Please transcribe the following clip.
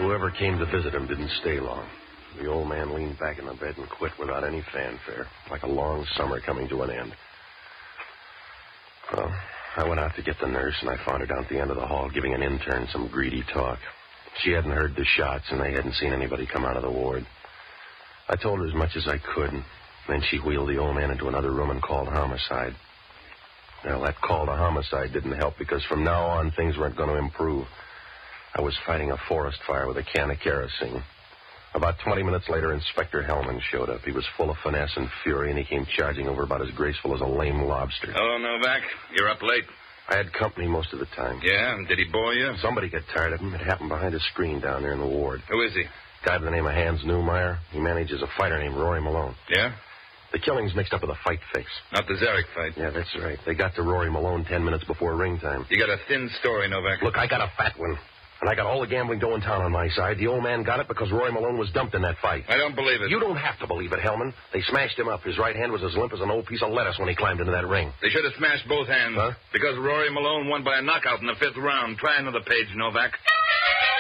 Whoever came to visit him didn't stay long. The old man leaned back in the bed and quit without any fanfare, like a long summer coming to an end. Well, I went out to get the nurse, and I found her down at the end of the hall giving an intern some greedy talk. She hadn't heard the shots, and they hadn't seen anybody come out of the ward. I told her as much as I could, and then she wheeled the old man into another room and called homicide. Well, that call to homicide didn't help because from now on, things weren't going to improve. I was fighting a forest fire with a can of kerosene. About 20 minutes later, Inspector Hellman showed up. He was full of finesse and fury, and he came charging over about as graceful as a lame lobster. Hello, Novak. You're up late. I had company most of the time. Yeah? Did he bore you? Somebody got tired of him. It happened behind a screen down there in the ward. Who is he? Guy by the name of Hans Newmeyer. He manages a fighter named Rory Malone. Yeah? The killing's mixed up with a fight fix. Not the Zarek fight. Yeah, that's right. They got to Rory Malone 10 minutes before ring time. You got a thin story, Novak. Look, I got a fat one. And I got all the gambling dough in town on my side. The old man got it because Rory Malone was dumped in that fight. I don't believe it. You don't have to believe it, Hellman. They smashed him up. His right hand was as limp as an old piece of lettuce when he climbed into that ring. They should have smashed both hands. Huh? Because Rory Malone won by a knockout in the 5th round. Try another page, Novak.